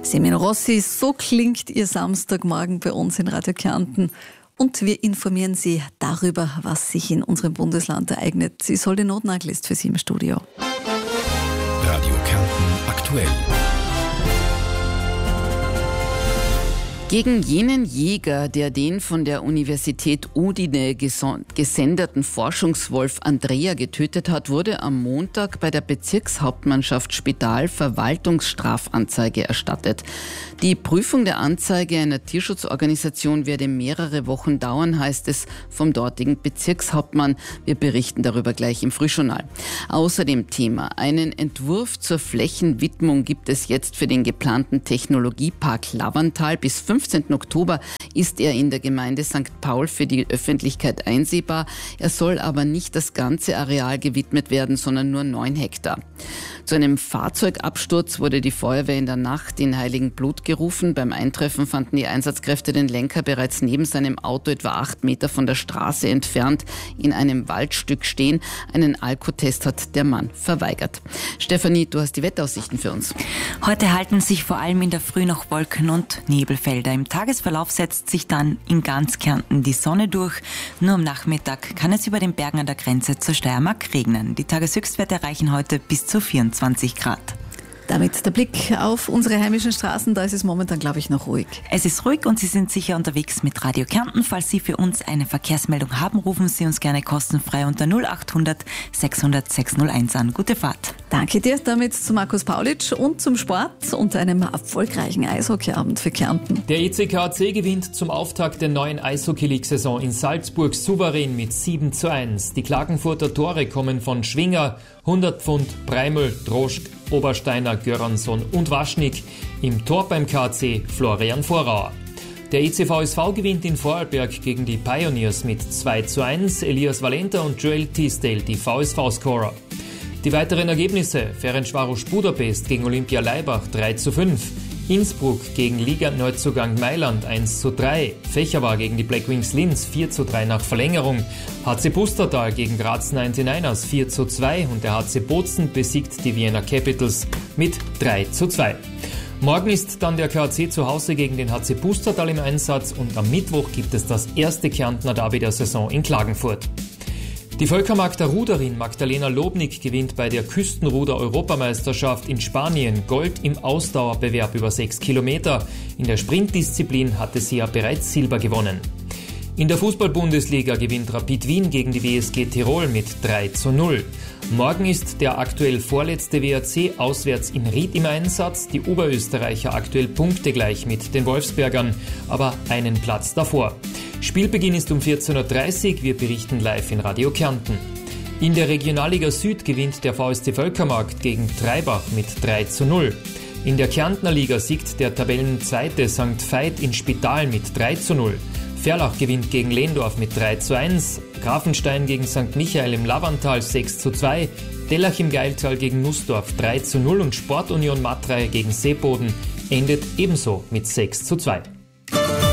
Semyon Rossi, so klingt Ihr Samstagmorgen bei uns in Radio Kärnten. Und wir informieren Sie darüber, was sich in unserem Bundesland ereignet. Isolde Notnagel ist für Sie im Studio. Radio Kärnten aktuell. Gegen jenen Jäger, der den von der Universität Udine gesendeten Forschungswolf Andrea getötet hat, wurde am Montag bei der Bezirkshauptmannschaft Spital Verwaltungsstrafanzeige erstattet. Die Prüfung der Anzeige einer Tierschutzorganisation werde mehrere Wochen dauern, heißt es vom dortigen Bezirkshauptmann. Wir berichten darüber gleich im Frühjournal. Außerdem Thema: einen Entwurf zur Flächenwidmung gibt es jetzt für den geplanten Technologiepark Lavantal. Bis 15. Oktober ist er in der Gemeinde St. Paul für die Öffentlichkeit einsehbar. Er soll aber nicht das ganze Areal gewidmet werden, sondern nur 9 Hektar. Zu einem Fahrzeugabsturz wurde die Feuerwehr in der Nacht in Heiligenblut gerufen. Beim Eintreffen fanden die Einsatzkräfte den Lenker bereits neben seinem Auto etwa 8 Meter von der Straße entfernt in einem Waldstück stehen. Einen Alkotest hat der Mann verweigert. Stefanie, du hast die Wetteraussichten für uns. Heute halten sich vor allem in der Früh noch Wolken- und Nebelfelder. Im Tagesverlauf setzt sich dann in ganz Kärnten die Sonne durch. Nur am Nachmittag kann es über den Bergen an der Grenze zur Steiermark regnen. Die Tageshöchstwerte erreichen heute bis zu 24 Grad. Damit der Blick auf unsere heimischen Straßen, da ist es momentan, glaube ich, noch ruhig. Es ist ruhig und Sie sind sicher unterwegs mit Radio Kärnten. Falls Sie für uns eine Verkehrsmeldung haben, rufen Sie uns gerne kostenfrei unter 0800 600 601 an. Gute Fahrt. Danke dir. Damit zu Markus Paulitsch und zum Sport und einem erfolgreichen Eishockeyabend für Kärnten. Der ECKC gewinnt zum Auftakt der neuen Eishockey-League-Saison in Salzburg souverän mit 7:1. Die Klagenfurter Tore kommen von Schwinger, 100 Pfund, Breimel, Droschk, Obersteiner, Göransson und Waschnik. Im Tor beim KC Florian Vorauer. Der ECVSV gewinnt in Vorarlberg gegen die Pioneers mit 2:1. Elias Valenta und Joel Teasdale die VSV-Scorer. Die weiteren Ergebnisse: Ferencváros Budapest gegen Olympia Laibach 3:5. Innsbruck gegen Liga-Neuzugang Mailand 1:3. Fecherwar gegen die Black Wings Linz 4:3 nach Verlängerung. HC Pustertal gegen Graz 99ers 4:2 und der HC Bozen besiegt die Vienna Capitals mit 3:2. Morgen ist dann der KAC zu Hause gegen den HC Pustertal im Einsatz und am Mittwoch gibt es das erste Kärntner Derby der Saison in Klagenfurt. Die Völkermarkter Ruderin Magdalena Lobnik gewinnt bei der Küstenruder-Europameisterschaft in Spanien Gold im Ausdauerbewerb über 6 Kilometer. In der Sprintdisziplin hatte sie ja bereits Silber gewonnen. In der Fußball-Bundesliga gewinnt Rapid Wien gegen die WSG Tirol mit 3:0. Morgen ist der aktuell vorletzte WAC auswärts in Ried im Einsatz. Die Oberösterreicher aktuell punktegleich mit den Wolfsbergern, aber einen Platz davor. Spielbeginn ist um 14:30 Uhr. Wir berichten live in Radio Kärnten. In der Regionalliga Süd gewinnt der VSC Völkermarkt gegen Treibach mit 3:0. In der Kärntner Liga siegt der Tabellenzweite St. Veit in Spital mit 3:0. Ferlach gewinnt gegen Lehndorf mit 3:1, Grafenstein gegen St. Michael im Lavantal 6:2, Dellach im Geiltal gegen Nussdorf 3:0 und Sportunion Matrei gegen Seeboden endet ebenso mit 6:2.